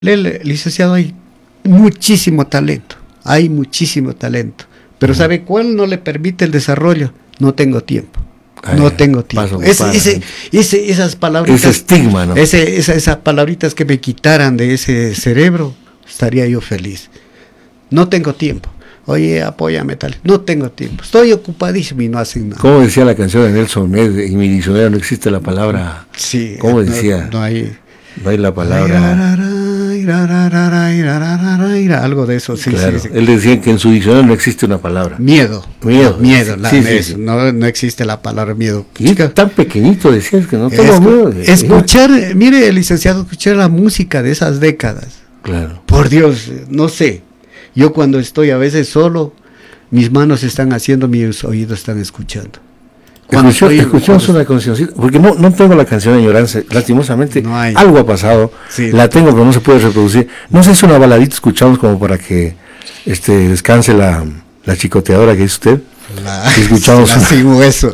Licenciado, hay muchísimo talento, pero ¿sabe cuál no le permite el desarrollo? No tengo tiempo. No tengo tiempo. Esas palabritas, ese estigma, ¿no? Esas palabritas que me quitaran de ese cerebro, estaría yo feliz. No tengo tiempo. Oye, apóyame tal. No tengo tiempo. Estoy ocupadísimo y no hacen nada. ¿Cómo decía la canción de Nelson Ned? En mi diccionario no existe la palabra. Sí. ¿Cómo decía? No hay la palabra. Algo de eso, sí, claro. sí. Él decía que en su diccionario no existe una palabra. Miedo. Sí. No existe la palabra miedo. Y tan pequeñito decías que no tengo miedo. Escuchar, mire, licenciado, escuchar la música de esas décadas. Claro. Por Dios, no sé. Yo cuando estoy a veces solo, mis manos están haciendo, mis oídos están escuchando. Escuchamos una cancioncita, porque no tengo la canción de Añoranza, lastimosamente no hay. Algo ha pasado, sí. La tengo pero no se puede reproducir. No sé si una baladita escuchamos como para que descanse la chicoteadora que es usted. Escuchamos sin hueso.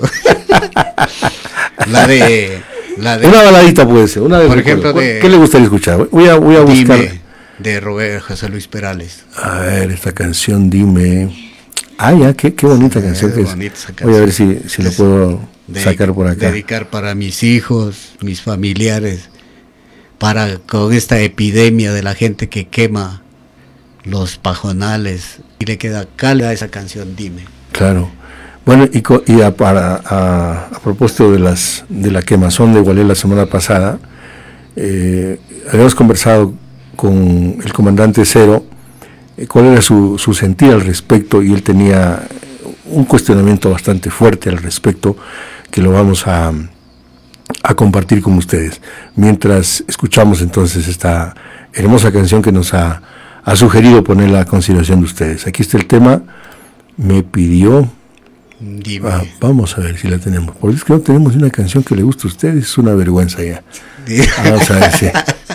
la de una baladita puede ser, una de por ejemplo ¿qué le gustaría escuchar? Voy a buscar de Roberto José Luis Perales. A ver, esta canción, dime. Qué bonita canción que es. Voy a ver si lo puedo sacar por acá. Dedicar para mis hijos, mis familiares, con esta epidemia de la gente que quema los pajonales y le queda cálida esa canción, dime. Claro. Bueno, y a propósito de la quemazón de Gualé la semana pasada, habíamos conversado con el comandante Cero cuál era su sentir al respecto, y él tenía un cuestionamiento bastante fuerte al respecto que lo vamos a compartir con ustedes mientras escuchamos entonces esta hermosa canción que nos ha sugerido ponerla a consideración de ustedes. Aquí está el tema, me pidió. Vamos a ver si la tenemos, porque es que no tenemos una canción que le guste a ustedes, es una vergüenza ya. Vamos a ver si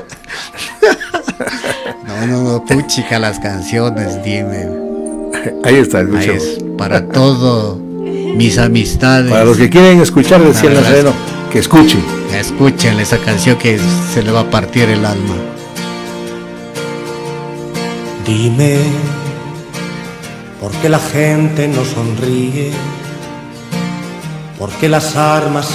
No, puchica las canciones, dime. Ahí está, ahí es, para todo, mis amistades. Para los que quieren escuchar, decía el Nazareno, que escuchen. Escuchen esa canción que se le va a partir el alma. Dime, ¿por qué la gente no sonríe? ¿Por qué las armas